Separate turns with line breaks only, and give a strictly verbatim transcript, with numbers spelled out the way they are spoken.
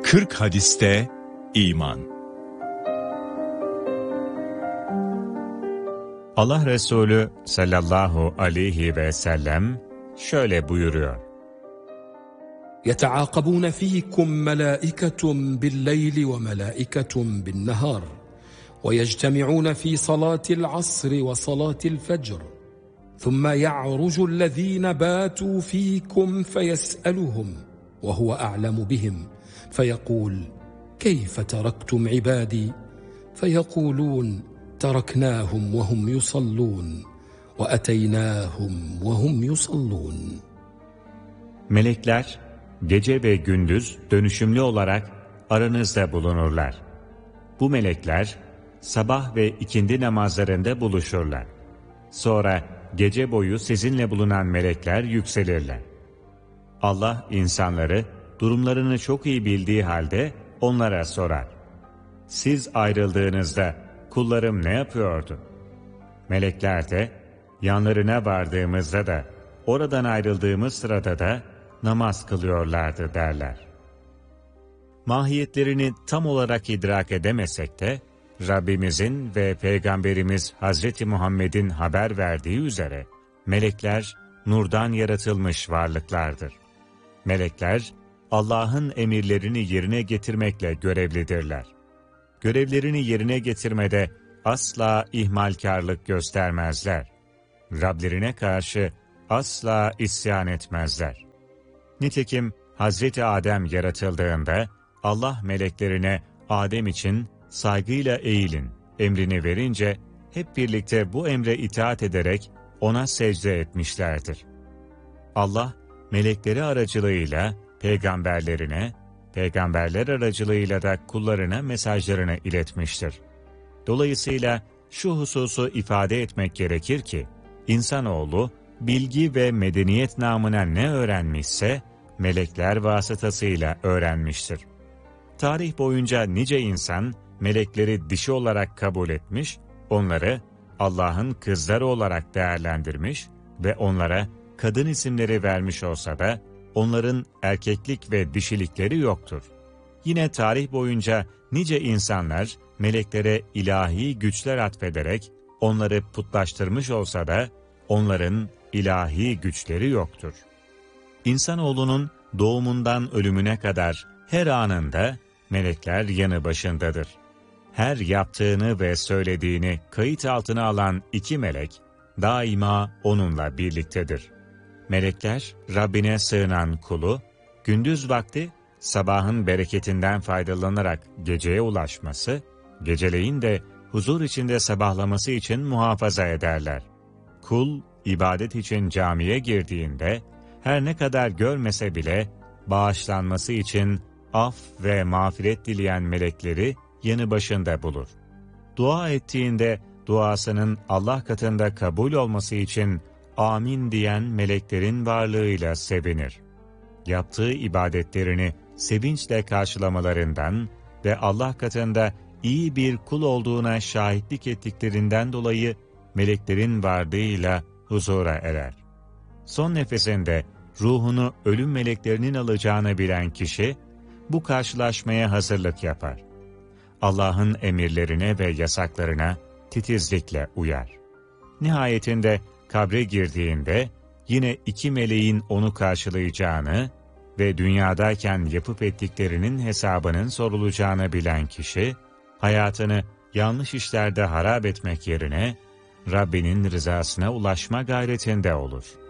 kırk hadiste iman. Allah Resulü sallallahu aleyhi ve sellem şöyle buyuruyor.
يَتَعَاقَبُونَ ف۪يكُمْ مَلَائِكَةٌ بِاللَّيْلِ وَمَلَائِكَةٌ بِالنَّهَارِ وَيَجْتَمِعُونَ ف۪ي صَلَاةِ الْعَصْرِ وَصَلَاةِ الْفَجْرِ ثُمَّ يَعْرُجُ الَّذ۪ينَ بَاتُوا ف۪يكُمْ فَيَسْأَلُهُمْ وَهُوَ أَعْلَمُ بِهِمْ فَيَقُولُ كَيْفَ تَرَكْتُمْ عِبَادِي فَيَقُولُونَ تَرَكْنَاهُمْ وَهُمْ يُصَلُّونَ وَأَتَيْنَاهُمْ وَهُمْ يُصَلُّونَ.
Melekler gece ve gündüz dönüşümlü olarak aranızda bulunurlar. Bu melekler sabah ve ikindi namazlarında buluşurlar. Sonra gece boyu sizinle bulunan melekler yükselirler. Allah insanları durumlarını çok iyi bildiği halde onlara sorar. Siz ayrıldığınızda kullarım ne yapıyordu? Melekler de yanlarına vardığımızda da oradan ayrıldığımız sırada da namaz kılıyorlardı derler. Mahiyetlerini tam olarak idrak edemesek de Rabbimizin ve Peygamberimiz Hazreti Muhammed'in haber verdiği üzere melekler nurdan yaratılmış varlıklardır. Melekler Allah'ın emirlerini yerine getirmekle görevlidirler. Görevlerini yerine getirmede asla ihmalkarlık göstermezler. Rablerine karşı asla isyan etmezler. Nitekim Hazreti Adem yaratıldığında Allah meleklerine Adem için saygıyla eğilin emrini verince hep birlikte bu emre itaat ederek ona secde etmişlerdir. Allah melekleri aracılığıyla peygamberlerine, peygamberler aracılığıyla da kullarına mesajlarını iletmiştir. Dolayısıyla şu hususu ifade etmek gerekir ki, insanoğlu bilgi ve medeniyet namına ne öğrenmişse, melekler vasıtasıyla öğrenmiştir. Tarih boyunca nice insan, melekleri dişi olarak kabul etmiş, onları Allah'ın kızları olarak değerlendirmiş ve onlara kadın isimleri vermiş olsa da, onların erkeklik ve dişilikleri yoktur. Yine tarih boyunca nice insanlar meleklere ilahi güçler atfederek onları putlaştırmış olsa da onların ilahi güçleri yoktur. İnsanoğlunun doğumundan ölümüne kadar her anında melekler yanı başındadır. Her yaptığını ve söylediğini kayıt altına alan iki melek daima onunla birliktedir. Melekler Rabbine sığınan kulu, gündüz vakti sabahın bereketinden faydalanarak geceye ulaşması, geceleyin de huzur içinde sabahlaması için muhafaza ederler. Kul, ibadet için camiye girdiğinde, her ne kadar görmese bile, bağışlanması için af ve mağfiret dileyen melekleri yanı başında bulur. Dua ettiğinde, duasının Allah katında kabul olması için amin diyen meleklerin varlığıyla sevinir. Yaptığı ibadetlerini sevinçle karşılamalarından ve Allah katında iyi bir kul olduğuna şahitlik ettiklerinden dolayı meleklerin vardığıyla huzura erer. Son nefesinde ruhunu ölüm meleklerinin alacağını bilen kişi, bu karşılaşmaya hazırlık yapar. Allah'ın emirlerine ve yasaklarına titizlikle uyar. Nihayetinde kabre girdiğinde yine iki meleğin onu karşılayacağını ve dünyadayken yapıp ettiklerinin hesabının sorulacağını bilen kişi, hayatını yanlış işlerde harap etmek yerine Rabbinin rızasına ulaşma gayretinde olur.